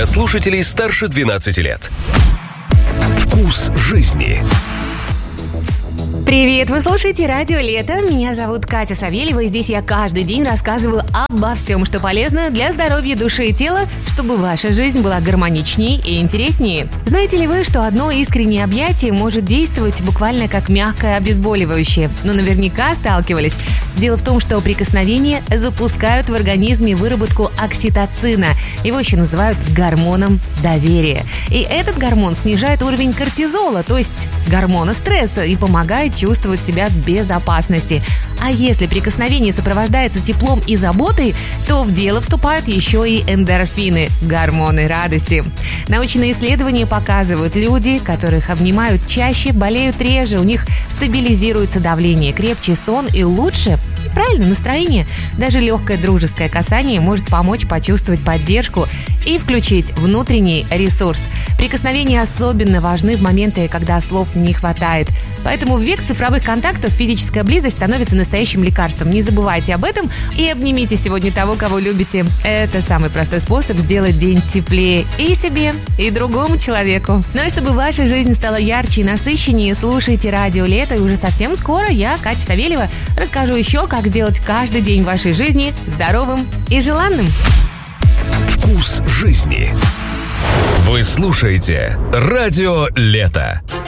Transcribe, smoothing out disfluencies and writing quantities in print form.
для слушателей старше 12 лет. Вкус жизни. Привет! Вы слушаете «Радио Лето». Меня зовут Катя Савельева, и здесь я каждый день рассказываю обо всем, что полезно для здоровья души и тела, чтобы ваша жизнь была гармоничнее и интереснее. Знаете ли вы, что одно искреннее объятие может действовать буквально как мягкое обезболивающее? Но наверняка сталкивались. Дело в том, что прикосновения запускают в организме выработку окситоцина. Его еще называют гормоном доверия. И этот гормон снижает уровень кортизола, то есть гормона стресса, и помогает чувствовать себя в безопасности. А если прикосновение сопровождается теплом и заботой, то в дело вступают еще и эндорфины – гормоны радости. Научные исследования показывают, люди, которых обнимают чаще, болеют реже, у них стабилизируется давление, крепче сон и лучше правильное настроение. Даже легкое дружеское касание может помочь почувствовать поддержку и включить внутренний ресурс. Прикосновения особенно важны в моменты, когда слов не хватает. Поэтому в век цифровых контактов физическая близость становится настоящим лекарством. Не забывайте об этом и обнимите сегодня того, кого любите. Это самый простой способ сделать день теплее и себе, и другому человеку. Ну и чтобы ваша жизнь стала ярче и насыщеннее, слушайте «Радио Лето», и уже совсем скоро я, Катя Савельева, расскажу еще, как сделать каждый день вашей жизни здоровым и желанным. Вкус жизни. Вы слушаете «Радио Лето».